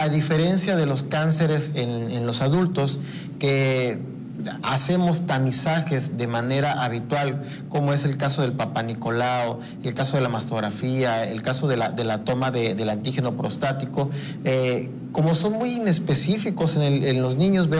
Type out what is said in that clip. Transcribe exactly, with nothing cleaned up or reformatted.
A diferencia de los cánceres en, en los adultos, que hacemos tamizajes de manera habitual, como es el caso del Papá Nicolau, el caso de la mastografía, el caso de la, de la toma de, del antígeno prostático, eh, como son muy inespecíficos en, el, en los niños, vemos